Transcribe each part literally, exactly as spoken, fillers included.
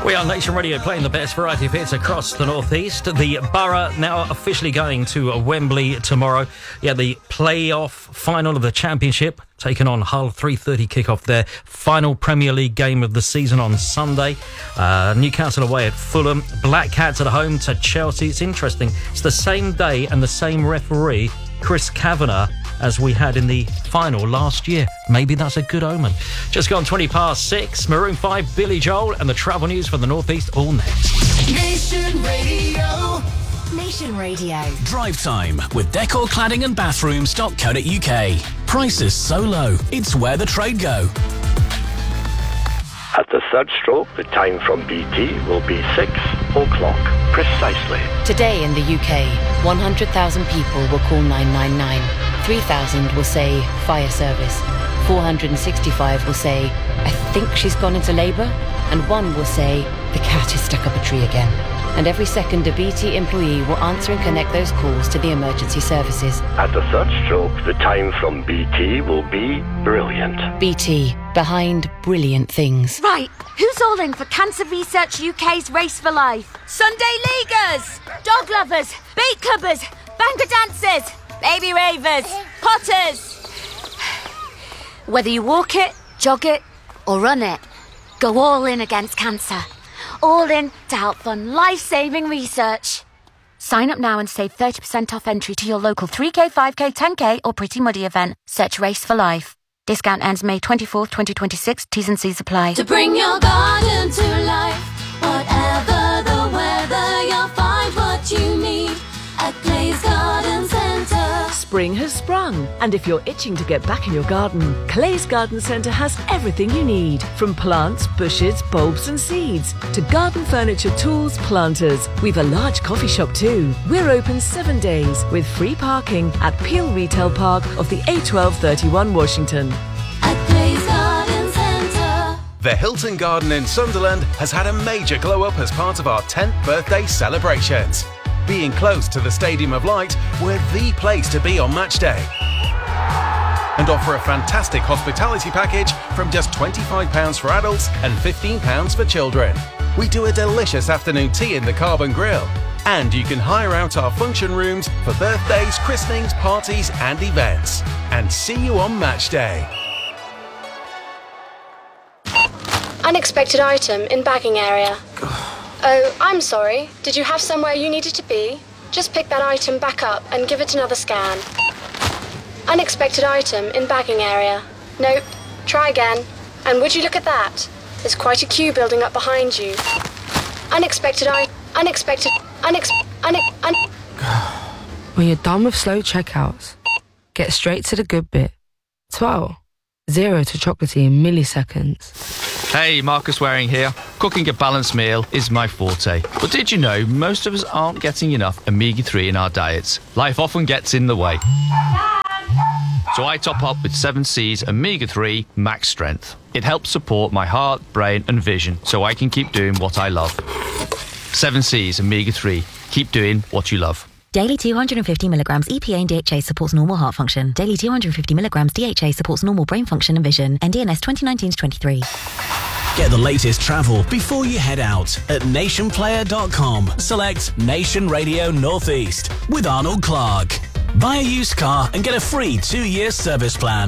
We are Nation Radio, playing the best variety of hits across the northeast. The Borough now officially going to Wembley tomorrow. Yeah, the playoff final of the Championship, taking on Hull, three thirty kickoff there. Final Premier League game of the season on Sunday. Uh, Newcastle away at Fulham. Black Cats at home to Chelsea. It's interesting. It's the same day and the same referee, Chris Kavanagh, as we had in the final last year. Maybe that's a good omen. Just gone twenty past six. Maroon five, Billy Joel, and the travel news from the northeast all next. Nation Radio. Nation Radio. Drive time with decor cladding and bathrooms dot co dot uk. Prices so low, it's where the trade go. At the third stroke, the time from B T will be six o'clock precisely. Today in the U K, one hundred thousand people will call nine nine nine. three thousand will say fire service. four hundred sixty-five will say, I think she's gone into labour. And one will say, the cat is stuck up a tree again. And every second, a B T employee will answer and connect those calls to the emergency services. At the third stroke, the time from B T will be brilliant. B T, behind brilliant things. Right, who's all in for Cancer Research U K's Race for Life? Sunday Leaguers, dog lovers, beat clubbers, banker dancers, baby ravers, potters. Whether you walk it, jog it, or run it, go all in against cancer. All in to help fund life-saving research. Sign up now and save thirty percent off entry to your local three K, five K, ten K or Pretty Muddy event. Search Race for Life. Discount ends May twenty-fourth, twenty twenty-six. T's and C's apply. To bring your garden to life, whatever the weather, you'll find what you need at Clay's Garden Centre. Spring has sprung, and if you're itching to get back in your garden, Clay's Garden Centre has everything you need. From plants, bushes, bulbs and seeds, to garden furniture, tools, planters. We've a large coffee shop too. We're open seven days with free parking at Peel Retail Park of the A twelve thirty-one Washington. At Clay's Garden Centre. The Hilton Garden in Sunderland has had a major glow up as part of our tenth birthday celebrations. Being close to the Stadium of Light, we're the place to be on match day. And offer a fantastic hospitality package from just twenty-five pounds for adults and fifteen pounds for children. We do a delicious afternoon tea in the Carbon Grill. And you can hire out our function rooms for birthdays, christenings, parties and events. And see you on match day. Unexpected item in bagging area. Oh, I'm sorry. Did you have somewhere you needed to be? Just pick that item back up and give it another scan. Unexpected item in bagging area. Nope. Try again. And would you look at that? There's quite a queue building up behind you. Unexpected I... Unexpected... Unex... Un... Un... When you're done with slow checkouts, get straight to the good bit. twelve. Zero to chocolatey in milliseconds. Hey, Marcus Waring here. Cooking a balanced meal is my forte. But did you know most of us aren't getting enough omega three in our diets? Life often gets in the way. So I top up with seven C's omega three Max Strength. It helps support my heart, brain and vision so I can keep doing what I love. seven C's omega three. Keep doing what you love. Daily two hundred fifty milligrams E P A and D H A supports normal heart function. Daily two hundred fifty milligrams D H A supports normal brain function and vision. N D N S twenty nineteen to twenty-three. Get the latest travel before you head out at nation player dot com. Select Nation Radio Northeast with Arnold Clark. Buy a used car and get a free two-year service plan.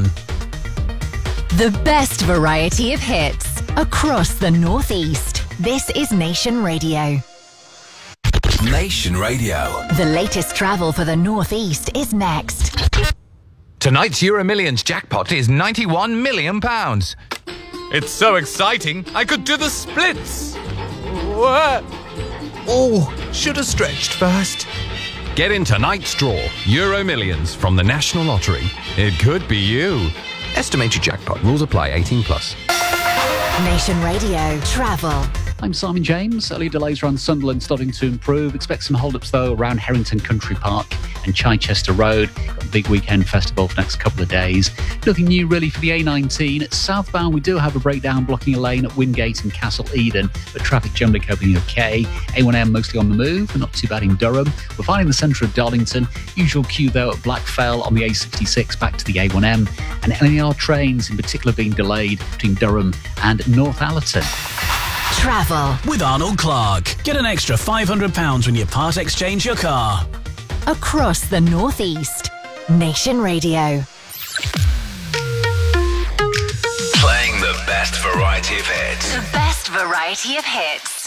The best variety of hits across the Northeast. This is Nation Radio. Nation Radio. The latest travel for the Northeast is next. Tonight's Euro Millions jackpot is ninety-one million pounds. It's so exciting, I could do the splits. What? Oh, should have stretched first. Get in tonight's draw, Euro Millions from the National Lottery. It could be you. Estimated jackpot. Rules apply. eighteen plus. Nation Radio Travel. I'm Simon James. Early delays around Sunderland starting to improve. Expect some hold-ups, though, around Harrington Country Park and Chichester Road. Got a big weekend festival for the next couple of days. Nothing new, really, for the A nineteen. Southbound, we do have a breakdown blocking a lane at Wingate and Castle Eden, but traffic generally coping okay. A one M mostly on the move, but not too bad in Durham. We're finding the centre of Darlington. Usual queue, though, at Blackfell on the A sixty-six back to the A one M. And N E R trains, in particular, being delayed between Durham and Northallerton. Travel. With Arnold Clark. Get an extra five hundred pounds when you part exchange your car. Across the Northeast. Nation Radio. Playing the best variety of hits. The best variety of hits.